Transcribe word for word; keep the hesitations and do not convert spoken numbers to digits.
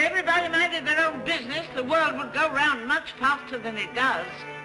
everybody minded their own business, the world would go round much faster than it does.